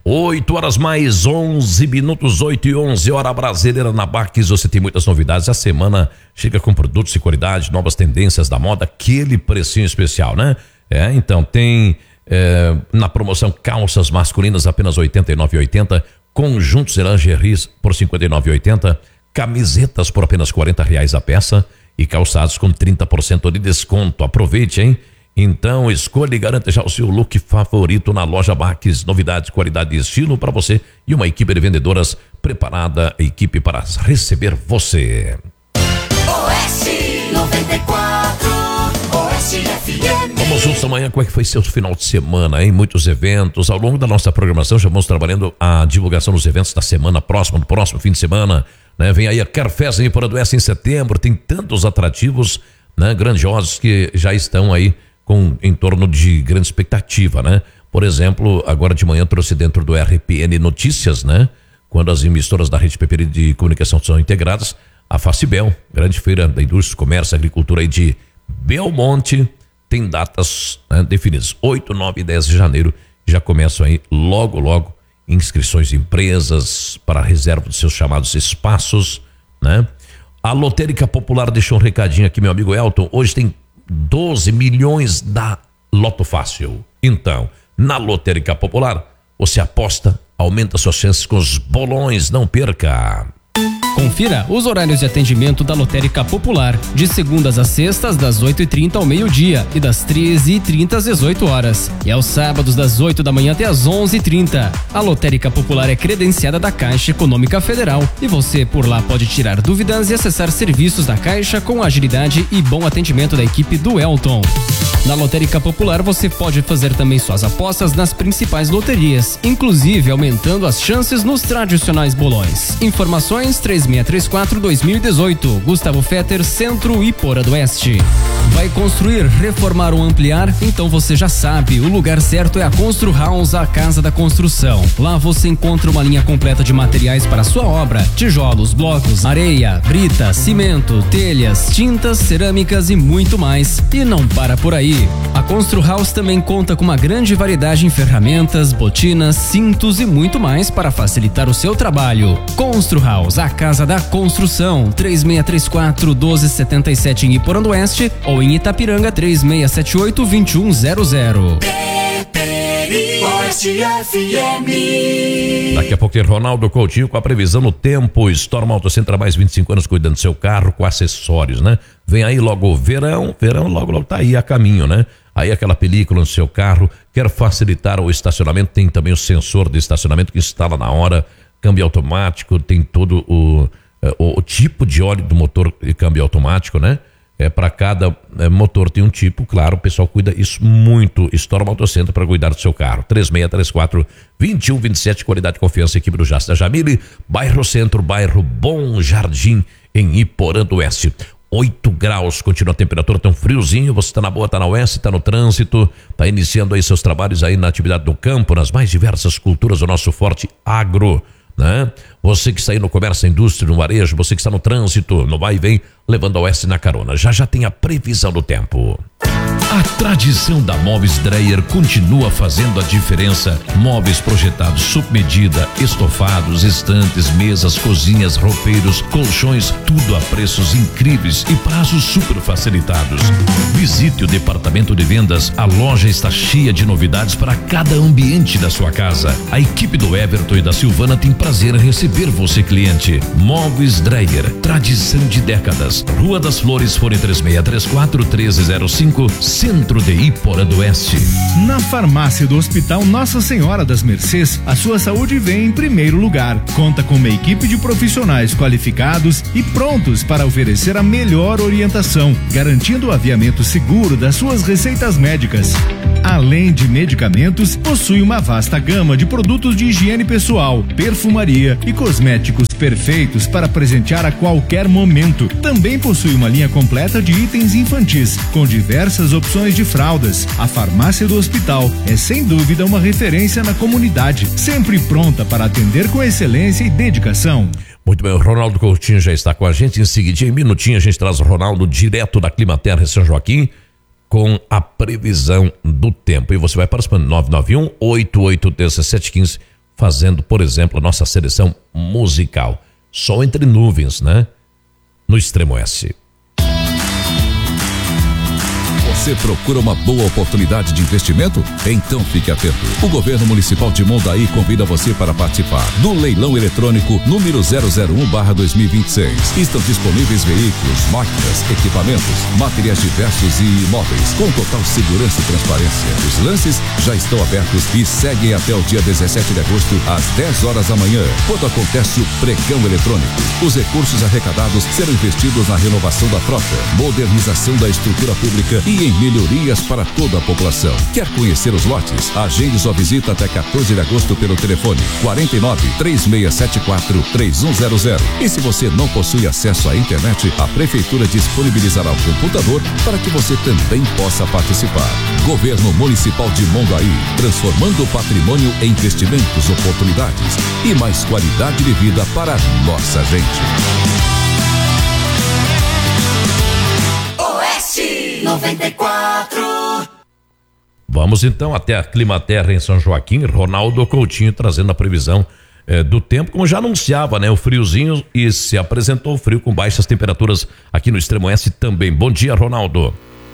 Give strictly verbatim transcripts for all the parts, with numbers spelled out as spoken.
oito horas mais onze minutos, oito e onze, hora brasileira na Baques. Você tem muitas novidades. A semana chega com produtos de qualidade, novas tendências da moda, aquele precinho especial, né? É, então tem é, na promoção calças masculinas apenas oitenta e nove reais e oitenta centavos, conjuntos e lingeries por cinquenta e nove reais e oitenta centavos, camisetas por apenas quarenta reais a peça e calçados com trinta por cento de desconto. Aproveite, hein? Então, escolha e garanta já o seu look favorito na loja Baques. Novidades, qualidade e estilo para você e uma equipe de vendedoras preparada, equipe para receber você. Oeste noventa e quatro, Oeste F M. Vamos juntos amanhã. Como é que foi seu final de semana, hein? Muitos eventos. Ao longo da nossa programação, já vamos trabalhando a divulgação dos eventos da semana próxima, do próximo fim de semana, né? Vem aí a Carfest em Iporã do Oeste em setembro. Tem tantos atrativos, né? Grandiosos que já estão aí com em torno de grande expectativa, né? Por exemplo, agora de manhã trouxe dentro do R P N Notícias, né? Quando as emissoras da Rede P P de Comunicação são integradas, a Facibel, grande feira da indústria, comércio, agricultura aí de Belmonte, tem datas, né, definidas, oito, nove e dez de janeiro, já começam aí logo, logo, inscrições de empresas para a reserva dos seus chamados espaços, né? A Lotérica Popular deixou um recadinho aqui, meu amigo Elton, hoje tem doze milhões da Loto Fácil. Então, na Lotérica Popular, você aposta, aumenta suas chances com os bolões, não perca. Confira os horários de atendimento da Lotérica Popular, de segundas a sextas, das oito e trinta ao meio-dia e das treze e trinta às dezoito horas. E aos sábados, das oito da manhã até às onze e trinta. A Lotérica Popular é credenciada da Caixa Econômica Federal e você por lá pode tirar dúvidas e acessar serviços da Caixa com agilidade e bom atendimento da equipe do Elton. Na Lotérica Popular você pode fazer também suas apostas nas principais loterias, inclusive aumentando as chances nos tradicionais bolões. Informações três seis três quatro dois mil e dezoito, Gustavo Fetter, Centro Iporã do Oeste. Vai construir, reformar ou ampliar? Então você já sabe, o lugar certo é a Constru House, a casa da construção. Lá você encontra uma linha completa de materiais para a sua obra: tijolos, blocos, areia, brita, cimento, telhas, tintas, cerâmicas e muito mais. E não para por aí. A Constru House também conta com uma grande variedade em ferramentas, botinas, cintos e muito mais para facilitar o seu trabalho. Constru House, a casa da construção, três seis três quatro, um dois sete sete em Iporã do Oeste ou em Itapiranga, três seis sete oito, dois um zero zero. Oeste F M. Daqui a pouco tem Ronaldo Coutinho com a previsão do tempo. Storm Auto Center, há mais vinte e cinco anos cuidando do seu carro com acessórios, né? Vem aí logo o verão, verão logo logo tá aí a caminho, né? Aí aquela película no seu carro, quer facilitar o estacionamento, tem também o sensor de estacionamento que instala na hora, câmbio automático, tem todo o, o, o tipo de óleo do motor de câmbio automático, né? É, para cada é, motor tem um tipo, claro, o pessoal cuida isso muito. Storm Auto Center para cuidar do seu carro. três seis três quatro, dois um dois sete, qualidade e confiança, equipe do Jasta Jamile, bairro Centro, bairro Bom Jardim, em Iporã do Oeste. oito graus, continua a temperatura tão friozinho, você está na boa, está na Oeste, está no trânsito, está iniciando aí seus trabalhos aí na atividade do campo, nas mais diversas culturas do nosso forte agro, né? Você que está aí no comércio, indústria, no varejo, você que está no trânsito, no vai e vem, levando a Oeste na carona. Já já tem a previsão do tempo. A tradição da Móveis Dreyer continua fazendo a diferença. Móveis projetados sob medida, estofados, estantes, mesas, cozinhas, roupeiros, colchões, tudo a preços incríveis e prazos super facilitados. Visite o departamento de vendas, a loja está cheia de novidades para cada ambiente da sua casa. A equipe do Everton e da Silvana tem prazer em receber você, cliente. Móveis Dreyer, tradição de décadas. Rua das Flores, fone três seis três quatro, um três zero cinco, Centro de Iporã do Oeste. Na farmácia do Hospital Nossa Senhora das Mercês, a sua saúde vem em primeiro lugar. Conta com uma equipe de profissionais qualificados e prontos para oferecer a melhor orientação, garantindo o aviamento seguro das suas receitas médicas. Além de medicamentos, possui uma vasta gama de produtos de higiene pessoal, perfumaria e cosméticos perfeitos para presentear a qualquer momento. Também possui uma linha completa de itens infantis, com diversas opções de fraldas. A farmácia do hospital é sem dúvida uma referência na comunidade, sempre pronta para atender com excelência e dedicação. Muito bem, o Ronaldo Coutinho já está com a gente. Em seguida, em minutinho, a gente traz o Ronaldo direto da Climaterra em São Joaquim com a previsão do tempo. E você vai participando, nove nove um, oito oito um sete um cinco. fazendo, por exemplo, a nossa seleção musical. Sol entre nuvens, né? No Extremo S. Você procura uma boa oportunidade de investimento? Então fique atento. O Governo Municipal de Mondaí convida você para participar do leilão eletrônico número zero zero um barra dois mil e vinte e seis. Estão disponíveis veículos, máquinas, equipamentos, materiais diversos e imóveis, com total segurança e transparência. Os lances já estão abertos e seguem até o dia dezessete de agosto, às dez horas da manhã, quando acontece o pregão eletrônico. Os recursos arrecadados serão investidos na renovação da frota, modernização da estrutura pública e em melhorias para toda a população. Quer conhecer os lotes? Agende sua visita até quatorze de agosto pelo telefone quarenta e nove, três seis sete quatro, três um zero zero. E se você não possui acesso à internet, a Prefeitura disponibilizará um computador para que você também possa participar. Governo Municipal de Mondaí, transformando o patrimônio em investimentos, oportunidades e mais qualidade de vida para a nossa gente. noventa e quatro. Vamos então até a Climaterra em São Joaquim. Ronaldo Coutinho trazendo a previsão eh, do tempo, como já anunciava, né? O friozinho, e se apresentou o frio com baixas temperaturas aqui no Extremo S também. Bom dia, Ronaldo.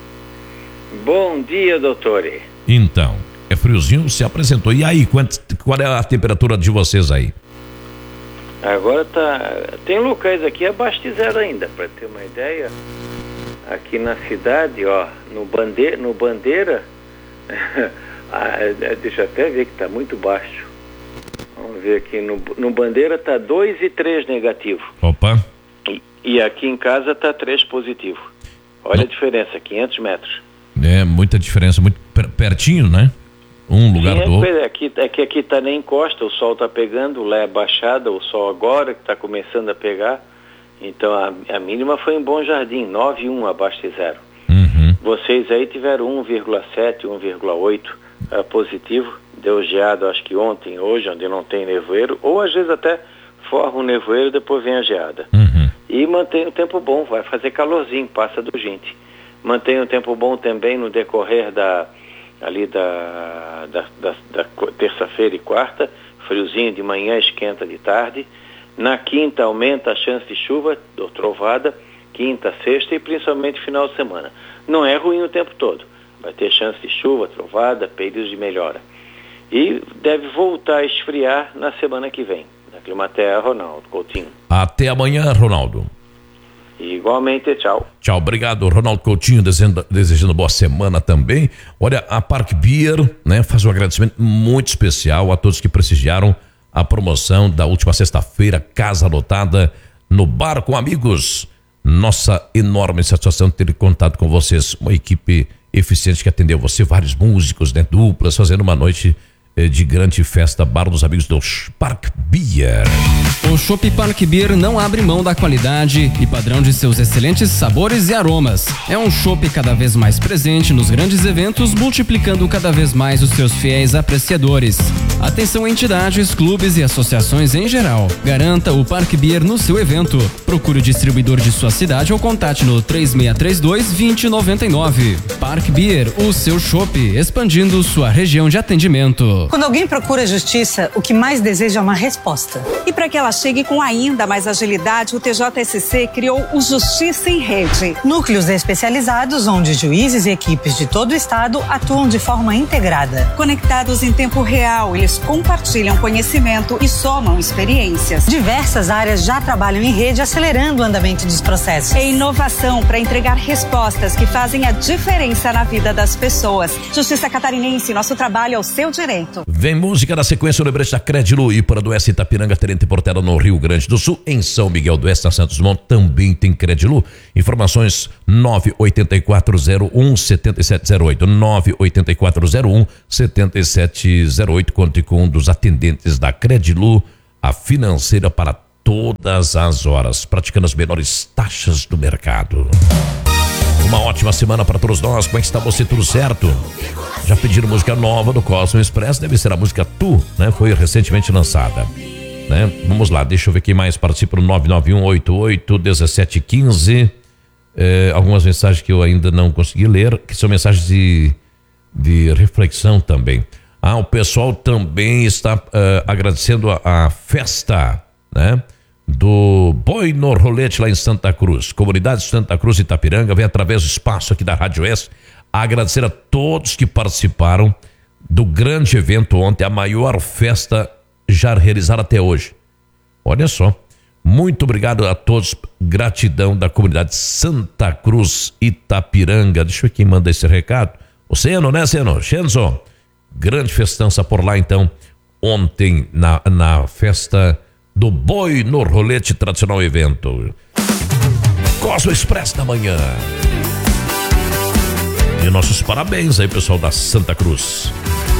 Bom dia, doutor. Então, é friozinho, se apresentou. E aí, quant, qual é a temperatura de vocês aí? Agora tá... Tem locais aqui abaixo de zero ainda, para ter uma ideia. Aqui na cidade, ó, no, bande, no Bandeira, ah, deixa eu até ver que está muito baixo. Vamos ver aqui, no, no Bandeira está dois e três negativo. Opa. E, e aqui em casa está três positivo. Olha Não. a diferença, quinhentos metros. É, muita diferença, muito pertinho, né? Um lugar Sim, do outro. É, aqui, é que aqui está na encosta, o sol está pegando, lá é baixada, o sol agora que está começando a pegar. Então a, a mínima foi em Bom Jardim, nove vírgula um abaixo de zero. Uhum. Vocês aí tiveram um vírgula sete, um vírgula oito uh, positivo. Deu geada, acho que ontem, hoje, onde não tem nevoeiro, ou às vezes até forma um nevoeiro e depois vem a geada. Uhum. E mantém o tempo bom, vai fazer calorzinho, passa do vinte. Mantém o tempo bom também no decorrer da, ali da, da, da, da terça-feira e quarta, friozinho de manhã, esquenta de tarde. Na quinta aumenta a chance de chuva ou trovada, quinta, sexta e principalmente final de semana. Não é ruim o tempo todo. Vai ter chance de chuva, trovada, períodos de melhora. E deve voltar a esfriar na semana que vem. Na Climaterra, Ronaldo Coutinho. Até amanhã, Ronaldo. E igualmente, tchau. Tchau, obrigado, Ronaldo Coutinho, desejando, desejando boa semana também. Olha, a Park Beer, né, faz um agradecimento muito especial a todos que prestigiaram a promoção da última sexta-feira, casa lotada no Bar com Amigos. Nossa enorme satisfação ter contato com vocês, uma equipe eficiente que atendeu você, vários músicos, né, duplas, fazendo uma noite eh, de grande festa, Bar dos Amigos do Park Beer. O Chopp Park Beer não abre mão da qualidade e padrão de seus excelentes sabores e aromas. É um chopp cada vez mais presente nos grandes eventos, multiplicando cada vez mais os seus fiéis apreciadores. Atenção entidades, clubes e associações em geral. Garanta o Park Beer no seu evento. Procure o distribuidor de sua cidade ou contate no três seis três dois, dois zero nove nove. Park Beer, o seu chopp, expandindo sua região de atendimento. Quando alguém procura justiça, o que mais deseja é uma resposta. E para que ela chegue com ainda mais agilidade, o T J S C criou o Justiça em Rede. Núcleos especializados onde juízes e equipes de todo o estado atuam de forma integrada. Conectados em tempo real, eles compartilham conhecimento e somam experiências. Diversas áreas já trabalham em rede, acelerando o andamento dos processos. É inovação para entregar respostas que fazem a diferença na vida das pessoas. Justiça Catarinense, nosso trabalho é o seu direito. Vem música na sequência, o lembrete da Credilu, Ípara do Oeste, Itapiranga, Tenente Portela no Rio Grande do Sul, em São Miguel do Oeste, na Santos Dumont, também tem Credilu. Informações nove oito quatro zero um sete sete zero oito, nove oito quatro zero um sete sete zero oito. Conte com um dos atendentes da Credilu, a financeira para todas as horas, praticando as menores taxas do mercado. Uma ótima semana para todos nós. Como é que está você? Tudo certo? Já pediram música nova do Cosmo Express? Deve ser a música Tu, né? Foi recentemente lançada, né? Vamos lá, deixa eu ver quem mais participa no nove nove um oito oito um sete um cinco. É, algumas mensagens que eu ainda não consegui ler, que são mensagens de, de reflexão também. Ah, o pessoal também está uh, agradecendo a, a festa, né? Do Boi no Rolete lá em Santa Cruz. Comunidade Santa Cruz e Itapiranga vem através do espaço aqui da Rádio Oeste agradecer a todos que participaram do grande evento ontem, a maior festa já realizada até hoje. Olha só, muito obrigado a todos, gratidão da comunidade Santa Cruz Itapiranga. Deixa eu ver quem manda esse recado. O Seno, né, Seno? Shenzo, grande festança por lá então, ontem na, na festa do Boi no Rolete, tradicional evento. Cosmo Express da manhã. E nossos parabéns aí, pessoal da Santa Cruz.